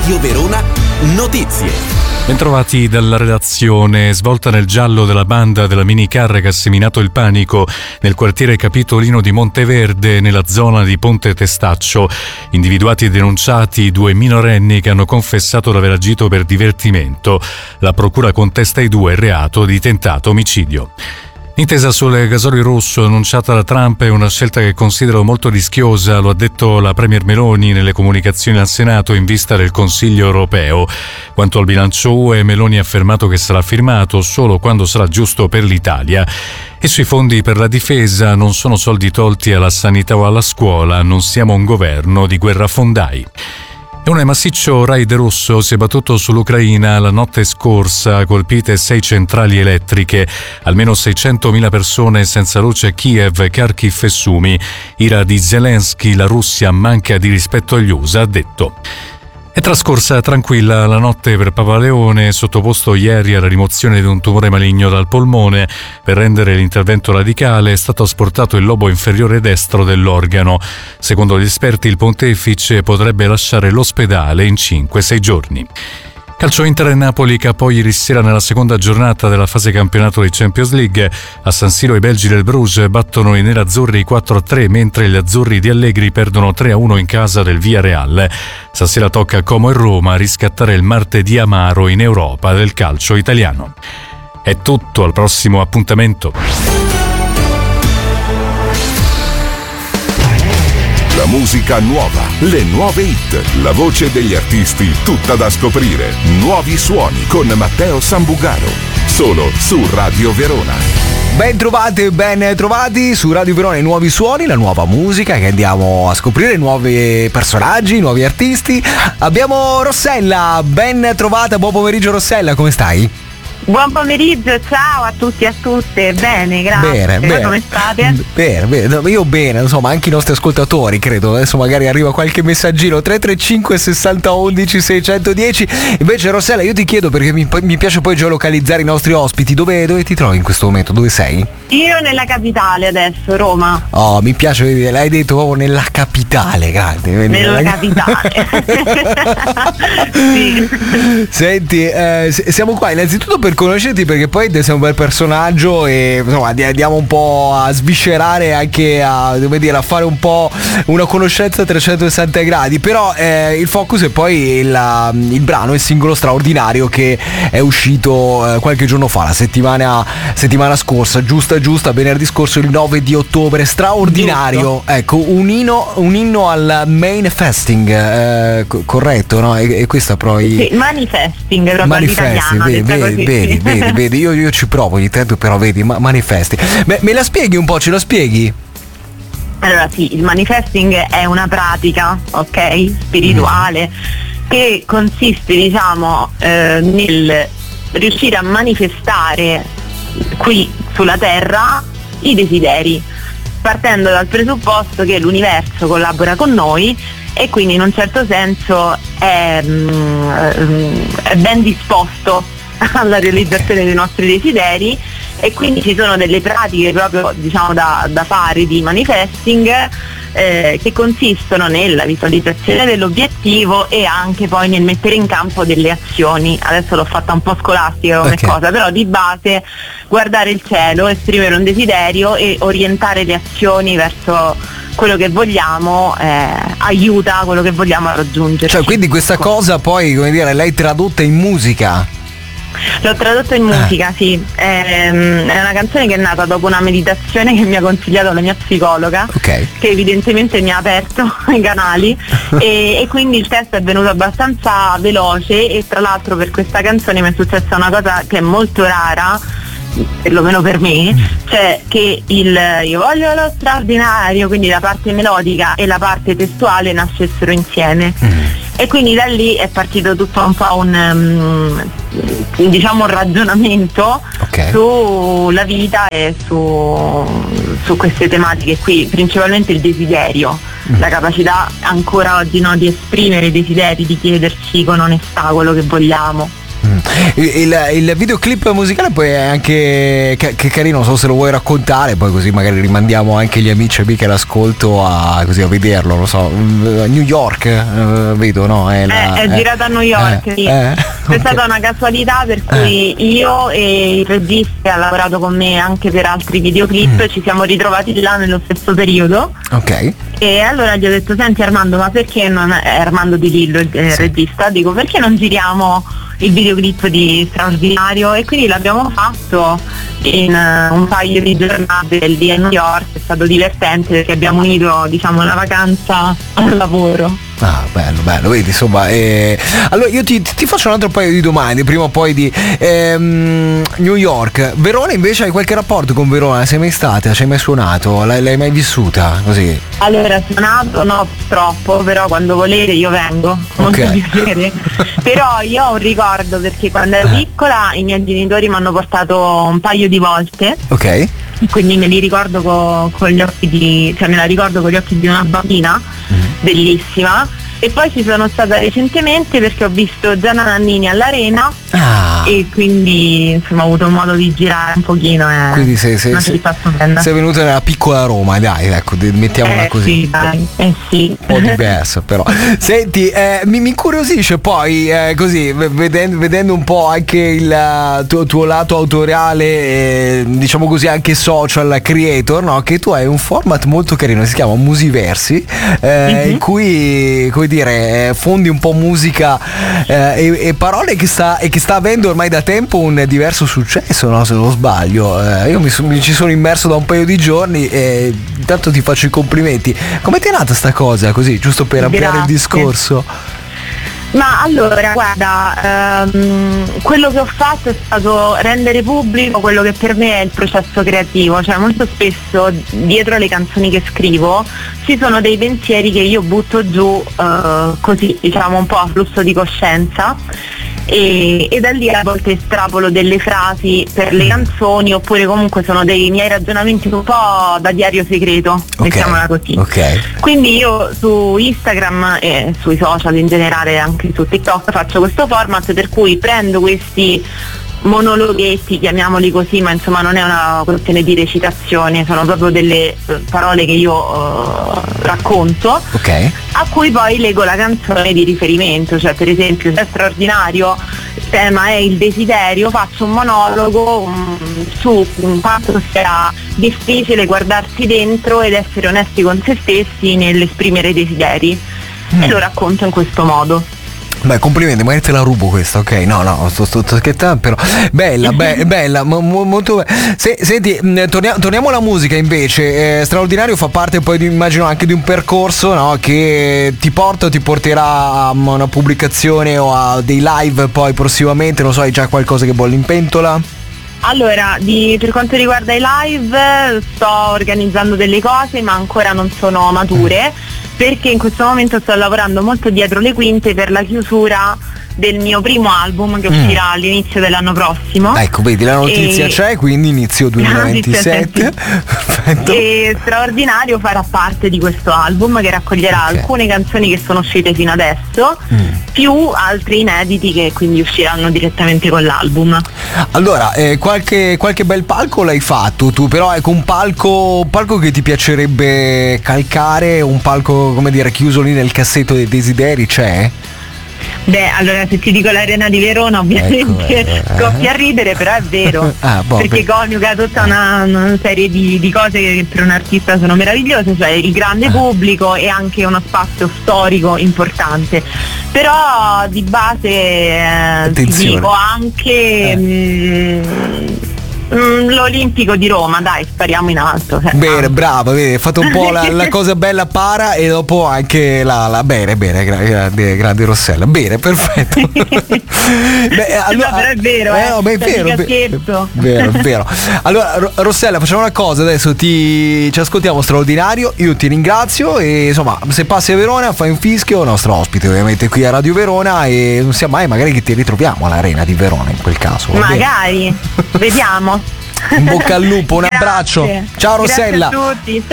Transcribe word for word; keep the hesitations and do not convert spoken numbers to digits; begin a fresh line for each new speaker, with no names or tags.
Radio Verona Notizie.
Bentrovati dalla redazione. Svolta nel giallo della banda della minicar che ha seminato il panico nel quartiere Capitolino di Monteverde, nella zona di Ponte Testaccio. Individuati e denunciati due minorenni che hanno confessato di aver agito per divertimento. La procura contesta ai due il reato di tentato omicidio. L'intesa sul gasolio rosso annunciata da Trump è una scelta che considero molto rischiosa, lo ha detto la Premier Meloni nelle comunicazioni al Senato in vista del Consiglio europeo. Quanto al bilancio U E, Meloni ha affermato che sarà firmato solo quando sarà giusto per l'Italia. E sui fondi per la difesa non sono soldi tolti alla sanità o alla scuola, non siamo un governo di guerrafondai. E un massiccio raid russo si è battuto sull'Ucraina la notte scorsa, colpite sei centrali elettriche, almeno seicentomila persone senza luce a Kiev, Kharkiv e Sumi. Ira di Zelensky, la Russia manca di rispetto agli U S A, ha detto. È trascorsa tranquilla la notte per Papa Leone, sottoposto ieri alla rimozione di un tumore maligno dal polmone. Per rendere l'intervento radicale è stato asportato il lobo inferiore destro dell'organo. Secondo gli esperti, il pontefice potrebbe lasciare l'ospedale in cinque sei giorni. Calcio Inter e Napoli K O ieri sera nella seconda giornata della fase campionato di Champions League. A San Siro i belgi del Bruges battono i nerazzurri quattro a tre, mentre gli azzurri di Allegri perdono tre a uno in casa del Villarreal. Stasera tocca a Como e Roma riscattare il martedì amaro in Europa del calcio italiano. È tutto, al prossimo appuntamento.
La musica nuova, le nuove hit, la voce degli artisti, tutta da scoprire. Nuovi suoni con Matteo Sambugaro, solo su Radio Verona.
Ben trovate, ben trovati su Radio Verona, i nuovi suoni, la nuova musica che andiamo a scoprire, nuovi personaggi, nuovi artisti. Abbiamo Rossella, ben trovata, buon pomeriggio Rossella, come stai?
Buon pomeriggio, ciao a tutti e a tutte, bene, grazie.
Bene, bene.
Come state?
Bene, bene, io bene, insomma, anche i nostri ascoltatori, credo. Adesso magari arriva qualche messaggino. Tre tre cinque sessanta undici seicentodieci. Invece Rossella, io ti chiedo, perché mi, mi piace poi geolocalizzare i nostri ospiti, dove, dove ti trovi in questo momento? Dove sei?
Io nella capitale adesso, Roma.
Oh, mi piace, vedi, l'hai detto proprio nella capitale, grande.
Nella capitale. Sì.
Senti, eh, siamo qua innanzitutto per conoscerti, perché poi sei un bel personaggio e insomma andiamo un po' a sviscerare, anche a, come dire, a fare un po' una conoscenza a trecentosessanta gradi. Però eh, il focus è poi il, il brano, il singolo Straordinario, che è uscito eh, qualche giorno fa, la settimana, settimana scorsa, giusta giusta, venerdì scorso, il nove di ottobre. Straordinario, giusto. Ecco, un inno, un inno al manifesting, eh, corretto, no? E, e questa poi
sì, manifesting, proprio
manifesting,
all'italiano,
vedi, vedi, vedi, vedi, vedi, io, io ci provo ogni tanto, però vedi, ma, manifesti. Me, me la spieghi un po', ce la spieghi?
Allora sì, il manifesting è una pratica, ok, spirituale, mm. che consiste, diciamo, eh, nel riuscire a manifestare qui sulla terra i desideri, partendo dal presupposto che l'universo collabora con noi e quindi in un certo senso è, è ben disposto alla realizzazione dei nostri desideri, e quindi ci sono delle pratiche proprio, diciamo, da, da fare di manifesting eh, che consistono nella visualizzazione dell'obiettivo e anche poi nel mettere in campo delle azioni. Adesso l'ho fatta un po' scolastica come okay. cosa, però di base guardare il cielo, esprimere un desiderio e orientare le azioni verso quello che vogliamo, eh, aiuta quello che vogliamo a raggiungere.
Cioè, quindi questa cosa poi, come dire, l'hai tradotta in musica?
L'ho tradotto in musica, eh. sì. È, è una canzone che è nata dopo una meditazione che mi ha consigliato la mia psicologa,
okay.
che evidentemente mi ha aperto i canali e, e quindi il testo è venuto abbastanza veloce, e tra l'altro per questa canzone mi è successa una cosa che è molto rara, perlomeno per me, cioè che il io voglio lo straordinario, quindi la parte melodica e la parte testuale nascessero insieme. Mm. E quindi da lì è partito tutto un po' un um, diciamo un ragionamogno okay. sulla vita e su, su queste tematiche qui, principalmente il desiderio, mm. la capacità ancora oggi, no, di esprimere i desideri, di chiederci con onestà quello che vogliamo.
Mm. Il, il, il videoclip musicale poi è anche che, che carino, non so se lo vuoi raccontare, poi così magari rimandiamo anche gli amici e amiche all'ascolto a, così, a vederlo, non so, New York, eh, vedo, no? È, la,
è, è
eh,
girato a New York,
eh,
sì.
eh,
È
okay.
stata una casualità per cui eh. io e il regista che ha lavorato con me anche per altri videoclip mm. ci siamo ritrovati là nello stesso periodo.
Ok.
E allora gli ho detto: senti Armando, ma perché non è Armando Di Lillo il eh, sì. regista? Dico, perché non giriamo il videoclip di Straordinario? E quindi l'abbiamo fatto in uh, un paio di giornate lì a New York. È stato divertente perché abbiamo unito, diciamo, la vacanza al lavoro.
Ah, bello, bello, vedi, insomma, eh, allora io ti, ti faccio un altro paio di domande, prima o poi di ehm, New York. Verona invece, hai qualche rapporto con Verona? Sei mai stata? Ci hai mai suonato? L'hai, l'hai mai vissuta? Così?
Allora, suonato no, purtroppo, però quando volete io vengo, molto
okay.
piacere. Però io ho un ricordo perché quando ero piccola i miei genitori mi hanno portato un paio di volte.
Ok.
Quindi me li ricordo co- con gli occhi di, cioè me la ricordo con gli occhi di una bambina, mm. bellissima. E poi ci sono stata recentemente perché ho visto Gianna Nannini all'Arena ah. e quindi insomma ho avuto modo di girare un pochino. Eh,
quindi sei, sei, sei, sei venuta nella piccola Roma, dai, ecco, mettiamola
eh,
così.
Sì, dai, eh sì.
Un po' diverso però. Senti, eh, mi, mi incuriosisce poi eh, così, vedendo, vedendo un po' anche il tuo, tuo lato autoriale, eh, diciamo così anche social creator, no? Che tu hai un format molto carino, si chiama Musiversi, eh, mm-hmm. in cui, come dire, fondi un po' musica eh, e, e parole che sta, e che sta avendo ormai da tempo un diverso successo, no? Se non sbaglio. Eh, io mi, mi ci sono immerso da un paio di giorni e intanto ti faccio i complimenti. Come ti è nata sta cosa, così, giusto per ampliare
Grazie.
il discorso?
Ma allora, guarda, ehm, quello che ho fatto è stato rendere pubblico quello che per me è il processo creativo, cioè molto spesso dietro le canzoni che scrivo ci sono dei pensieri che io butto giù eh, così, diciamo un po' a flusso di coscienza. E, e da lì a volte estrapolo delle frasi per le canzoni, oppure comunque sono dei miei ragionamenti un po' da diario segreto, okay, mettiamola così.
Okay.
Quindi io su Instagram e sui social in generale, anche su TikTok, faccio questo format per cui prendo questi monologhetti, chiamiamoli così, ma insomma non è una questione di recitazione, sono proprio delle uh, parole che io uh, racconto,
okay,
a cui poi leggo la canzone di riferimento, cioè per esempio se è Straordinario, il tema è il desiderio, faccio un monologo um, su quanto sia difficile guardarsi dentro ed essere onesti con se stessi nell'esprimere i desideri, mm. e lo racconto in questo modo.
Beh, complimenti, magari te la rubo questa, ok? No, no, sto, sto, sto scherzando, però bella, be- bella, mo- molto bella. Se, senti, torniamo, torniamo alla musica invece. Eh, Straordinario fa parte poi, di, immagino, anche di un percorso, no? Che ti porta o ti porterà a una pubblicazione o a dei live poi prossimamente, non so, hai già qualcosa che bolle in pentola?
Allora, di, per quanto riguarda i live, sto organizzando delle cose ma ancora non sono mature, perché in questo momento sto lavorando molto dietro le quinte per la chiusura del mio primo album che uscirà mm. all'inizio dell'anno prossimo.
Ecco, vedi, la notizia e... c'è, quindi inizio duemilaventisette. Perfetto.
E Straordinario farà parte di questo album che raccoglierà okay. alcune canzoni che sono uscite fino adesso, mm. più altri inediti che quindi usciranno direttamente con l'album.
Allora, eh, qualche, qualche bel palco l'hai fatto tu, però ecco un palco, un palco che ti piacerebbe calcare, un palco, come dire, chiuso lì nel cassetto dei desideri, c'è?
Beh, allora se ti dico l'Arena di Verona ovviamente ecco, eh. scoppia a ridere, però è vero, ah, boh, perché beh. coniuga tutta una, una serie di, di cose che per un artista sono meravigliose, cioè il grande ah. pubblico e anche uno spazio storico importante, però di base eh, ti dico anche eh. mh, l'Olimpico di Roma, dai, spariamo in alto. Cioè.
Bene, bravo, vedi, hai fatto un po' la, la cosa bella para e dopo anche la, la bene, bene, grande, grande Rossella, bene, perfetto. Beh, allora,
no, però è vero, eh,
no, beh, è vero,
vero,
vero, vero. Allora, Rossella, facciamo una cosa, adesso ti ci ascoltiamo Straordinario, io ti ringrazio e insomma, se passi a Verona fai un fischio, nostro ospite ovviamente qui a Radio Verona e non sia mai magari che ti ritroviamo all'Arena di Verona in quel caso.
Magari, vediamo.
Un bocca al lupo, un abbraccio. Ciao Rossella.
Grazie a tutti.